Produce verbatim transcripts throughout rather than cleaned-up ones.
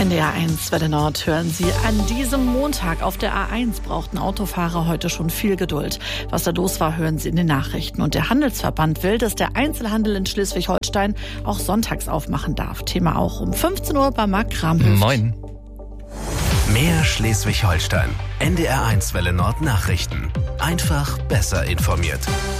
In der A eins Welle Nord hören Sie an diesem Montag. Auf der A eins brauchten Autofahrer heute schon viel Geduld. Was da los war, hören Sie in den Nachrichten. Und der Handelsverband will, dass der Einzelhandel in Schleswig-Holstein auch sonntags aufmachen darf. Thema auch um fünfzehn Uhr bei Marc Kramhöft. Moin. Mehr Schleswig-Holstein. N D R eins Welle Nord Nachrichten. Einfach besser informiert.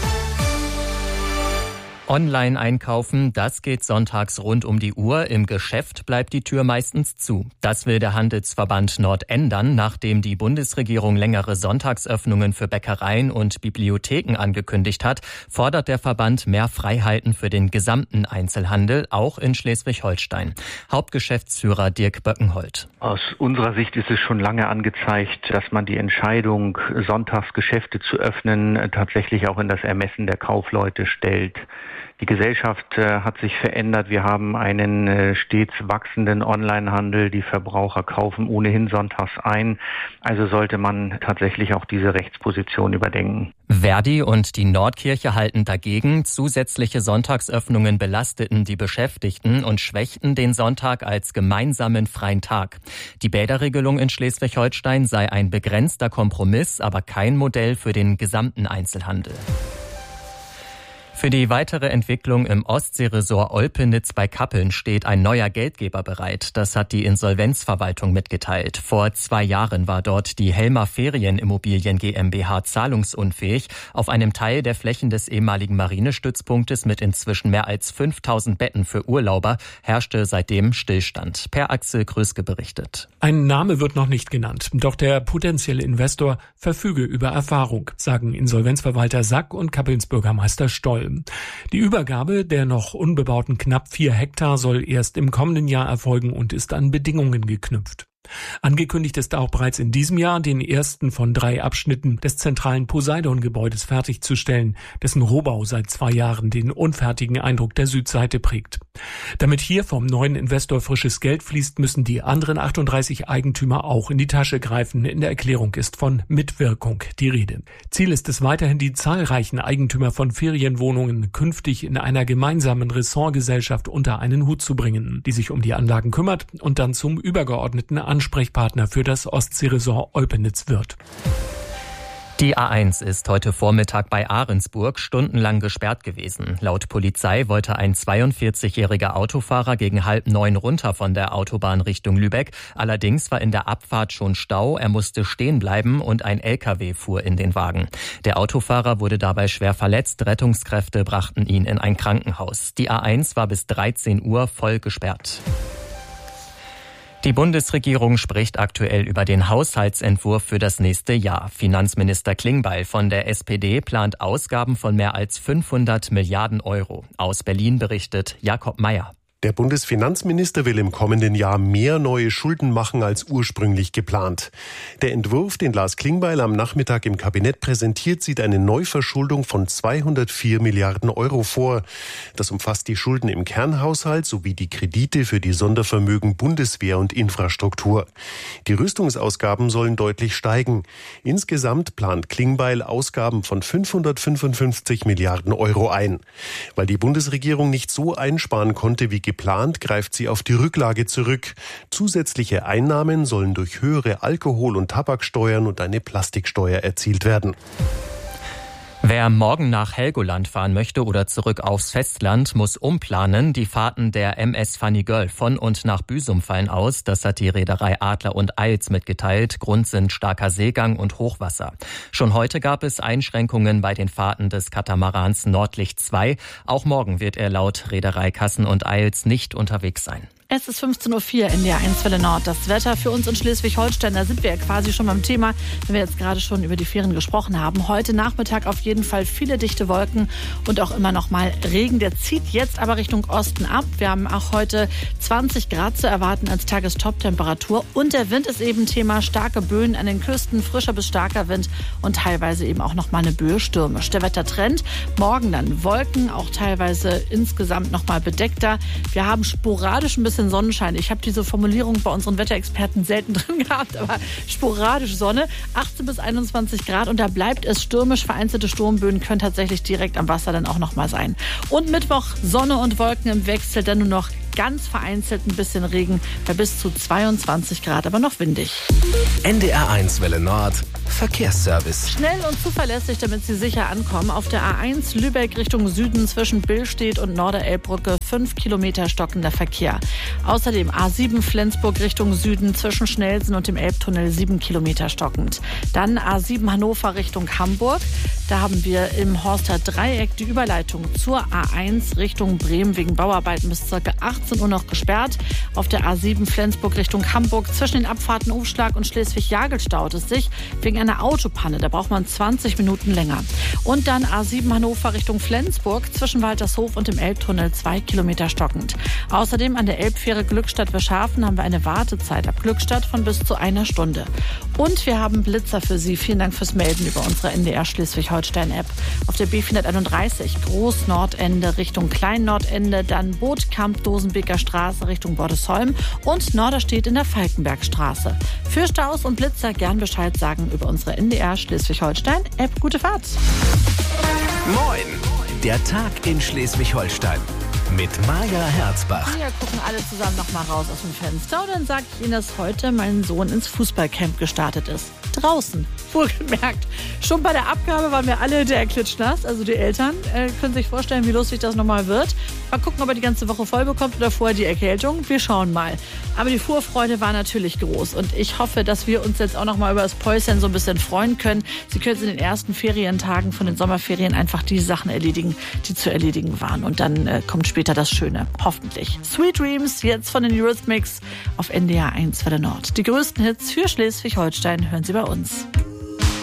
Online einkaufen, das geht sonntags rund um die Uhr. Im Geschäft bleibt die Tür meistens zu. Das will der Handelsverband Nord ändern, nachdem die Bundesregierung längere Sonntagsöffnungen für Bäckereien und Bibliotheken angekündigt hat, fordert der Verband mehr Freiheiten für den gesamten Einzelhandel, auch in Schleswig-Holstein. Hauptgeschäftsführer Dirk Böckenholt. Aus unserer Sicht ist es schon lange angezeigt, dass man die Entscheidung, sonntags Geschäfte zu öffnen, tatsächlich auch in das Ermessen der Kaufleute stellt. Die Gesellschaft äh, hat sich verändert. Wir haben einen äh, stets wachsenden Onlinehandel. Die Verbraucher kaufen ohnehin sonntags ein. Also sollte man tatsächlich auch diese Rechtsposition überdenken. Verdi und die Nordkirche halten dagegen. Zusätzliche Sonntagsöffnungen belasteten die Beschäftigten und schwächten den Sonntag als gemeinsamen freien Tag. Die Bäderregelung in Schleswig-Holstein sei ein begrenzter Kompromiss, aber kein Modell für den gesamten Einzelhandel. Für die weitere Entwicklung im Ostseeresort Olpenitz bei Kappeln steht ein neuer Geldgeber bereit. Das hat die Insolvenzverwaltung mitgeteilt. Vor zwei Jahren war dort die Helmer Ferienimmobilien GmbH zahlungsunfähig. Auf einem Teil der Flächen des ehemaligen Marinestützpunktes mit inzwischen mehr als fünftausend Betten für Urlauber herrschte seitdem Stillstand. Per Axel Kröske berichtet. Ein Name wird noch nicht genannt, doch der potenzielle Investor verfüge über Erfahrung, sagen Insolvenzverwalter Sack und Kappelns Bürgermeister Stoll. Die Übergabe der noch unbebauten knapp vier Hektar soll erst im kommenden Jahr erfolgen und ist an Bedingungen geknüpft. Angekündigt ist auch bereits in diesem Jahr, den ersten von drei Abschnitten des zentralen Poseidon-Gebäudes fertigzustellen, dessen Rohbau seit zwei Jahren den unfertigen Eindruck der Südseite prägt. Damit hier vom neuen Investor frisches Geld fließt, müssen die anderen achtunddreißig Eigentümer auch in die Tasche greifen. In der Erklärung ist von Mitwirkung die Rede. Ziel ist es weiterhin, die zahlreichen Eigentümer von Ferienwohnungen künftig in einer gemeinsamen Ressortgesellschaft unter einen Hut zu bringen, die sich um die Anlagen kümmert und dann zum übergeordneten Ansprechpartner für das Ostseeresort Olpenitz wird. Die A eins ist heute Vormittag bei Ahrensburg stundenlang gesperrt gewesen. Laut Polizei wollte ein zweiundvierzigjähriger Autofahrer gegen halb neun runter von der Autobahn Richtung Lübeck. Allerdings war in der Abfahrt schon Stau, er musste stehen bleiben und ein L K W fuhr in den Wagen. Der Autofahrer wurde dabei schwer verletzt, Rettungskräfte brachten ihn in ein Krankenhaus. Die A eins war bis dreizehn Uhr voll gesperrt. Die Bundesregierung spricht aktuell über den Haushaltsentwurf für das nächste Jahr. Finanzminister Klingbeil von der S P D plant Ausgaben von mehr als fünfhundert Milliarden Euro. Aus Berlin berichtet Jakob Mayer. Der Bundesfinanzminister will im kommenden Jahr mehr neue Schulden machen als ursprünglich geplant. Der Entwurf, den Lars Klingbeil am Nachmittag im Kabinett präsentiert, sieht eine Neuverschuldung von zweihundertvier Milliarden Euro vor. Das umfasst die Schulden im Kernhaushalt sowie die Kredite für die Sondervermögen Bundeswehr und Infrastruktur. Die Rüstungsausgaben sollen deutlich steigen. Insgesamt plant Klingbeil Ausgaben von fünfhundertfünfundfünfzig Milliarden Euro ein. Weil die Bundesregierung nicht so einsparen konnte wie geplant, Geplant greift sie auf die Rücklage zurück. Zusätzliche Einnahmen sollen durch höhere Alkohol- und Tabaksteuern und eine Plastiksteuer erzielt werden. Wer morgen nach Helgoland fahren möchte oder zurück aufs Festland, muss umplanen. Die Fahrten der M S Funny Girl von und nach Büsum fallen aus. Das hat die Reederei Adler und Eils mitgeteilt. Grund sind starker Seegang und Hochwasser. Schon heute gab es Einschränkungen bei den Fahrten des Katamarans Nordlicht zwei. Auch morgen wird er laut Reederei Kassen und Eils nicht unterwegs sein. Es ist fünfzehn Uhr vier in der eins Welle Nord. Das Wetter für uns in Schleswig-Holstein, da sind wir ja quasi schon beim Thema, wenn wir jetzt gerade schon über die Ferien gesprochen haben. Heute Nachmittag auf jeden Fall viele dichte Wolken und auch immer noch mal Regen. Der zieht jetzt aber Richtung Osten ab. Wir haben auch heute zwanzig Grad zu erwarten als Tagestop-Temperatur. Und der Wind ist eben Thema, starke Böen an den Küsten, frischer bis starker Wind und teilweise eben auch noch mal eine Böe stürmisch. Der Wettertrend, morgen dann Wolken, auch teilweise insgesamt noch mal bedeckter. Wir haben sporadisch ein bisschen Sonnenschein. Ich habe diese Formulierung bei unseren Wetterexperten selten drin gehabt, aber sporadisch Sonne, achtzehn bis einundzwanzig Grad und da bleibt es stürmisch. Vereinzelte Sturmböen können tatsächlich direkt am Wasser dann auch noch mal sein. Und Mittwoch Sonne und Wolken im Wechsel, dann nur noch ganz vereinzelt ein bisschen Regen bei bis zu zweiundzwanzig Grad, aber noch windig. N D R eins Welle Nord Verkehrsservice. Schnell und zuverlässig, damit Sie sicher ankommen. Auf der A eins Lübeck Richtung Süden zwischen Billstedt und Norderelbbrücke fünf Kilometer stockender Verkehr. Außerdem A sieben Flensburg Richtung Süden zwischen Schnelsen und dem Elbtunnel sieben Kilometer stockend. Dann A sieben Hannover Richtung Hamburg. Da haben wir im Horster Dreieck die Überleitung zur A eins Richtung Bremen wegen Bauarbeiten bis ca. achtzehn Uhr noch gesperrt. Auf der A sieben Flensburg Richtung Hamburg zwischen den Abfahrten Umschlag und Schleswig-Jagel staut es sich wegen einer Autopanne. Da braucht man zwanzig Minuten länger. Und dann A sieben Hannover Richtung Flensburg zwischen Waltershof und dem Elbtunnel zwei Kilometer stockend. Außerdem an der Elbfähre Glückstadt-Wischhafen haben wir eine Wartezeit ab Glückstadt von bis zu einer Stunde. Und wir haben Blitzer für Sie. Vielen Dank fürs Melden über unsere N D R Schleswig-Holstein-App. Auf der B vierhunderteinunddreißig Groß-Nordende Richtung Klein-Nordende, dann Bootkamp-Dosenbeker Straße Richtung Bordesholm und Norderstedt in der Falkenbergstraße. Für Staus und Blitzer gern Bescheid sagen über unsere N D R Schleswig-Holstein-App. Gute Fahrt! Moin! Der Tag in Schleswig-Holstein mit Maja Herzbach. Wir gucken alle zusammen noch mal raus aus dem Fenster und dann sage ich Ihnen, dass heute mein Sohn ins Fußballcamp gestartet ist. Draußen, wohlgemerkt. Schon bei der Abgabe waren wir alle der klitschnass, also die Eltern äh, können sich vorstellen, wie lustig das nochmal wird. Mal gucken, ob er die ganze Woche voll bekommt oder vorher die Erkältung. Wir schauen mal. Aber die Vorfreude war natürlich groß und ich hoffe, dass wir uns jetzt auch noch mal über das Päuschen so ein bisschen freuen können. Sie können in den ersten Ferientagen von den Sommerferien einfach die Sachen erledigen, die zu erledigen waren. Und dann äh, kommt später das Schöne, hoffentlich. Sweet Dreams, jetzt von den Eurythmics auf N D R eins Welle Nord. Die größten Hits für Schleswig-Holstein hören Sie bei uns.